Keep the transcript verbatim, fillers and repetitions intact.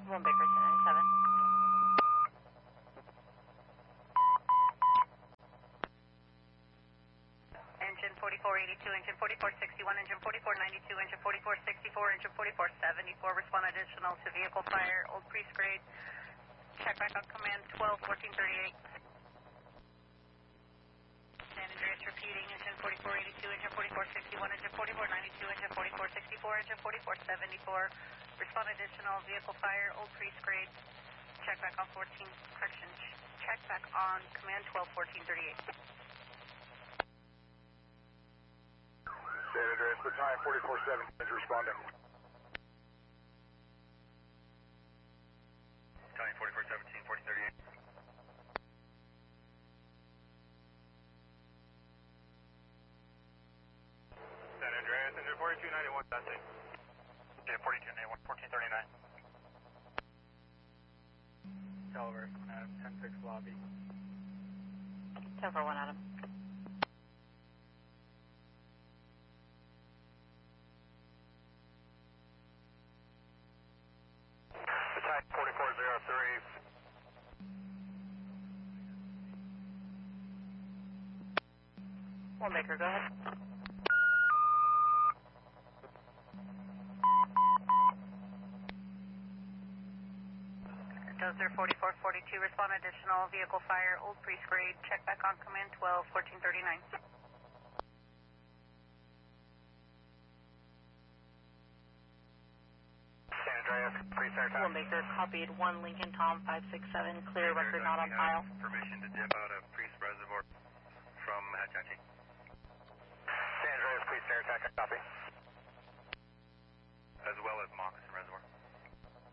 One Baker, ten ninety-seven. Engine forty-four eighty-two, engine forty-four sixty-one, engine forty-four ninety-two, engine forty-four sixty-four, engine forty-four seventy-four. Respond additional to vehicle fire, Old Priest grade. Check back on command twelve fourteen thirty-eight. San Andreas repeating, engine forty-four eighty-two, engine forty-four sixty-one, engine forty-four ninety-two, engine forty-four sixty-four, engine forty-four seventy-four. Respond additional vehicle fire, Old Priest grade. Check back on fourteen, correction, check back on command twelve fourteen thirty-eight. San Andreas, battalion forty-four seventeen is responding. Battalion forty-four seventeen, fourteen thirty-eight. San Andreas, engine forty-two ninety-one, passing. Yeah, forty-two ninety-one, fourteen thirty-nine. Delaware, Adam, ten six lobby. ten four one, Adam. Battalion forty-four oh three. One Baker, go ahead. Dozer forty-four forty-two, respond additional vehicle fire, Old Priest grade. Check back on command twelve fourteen thirty-nine. San Andreas, Priest Air One Baker, copied. One Lincoln Tom five six seven, clear record not on file. Permission to dip out of Priest Reservoir from Hatch. San Andreas, Priest Air Attack, copy.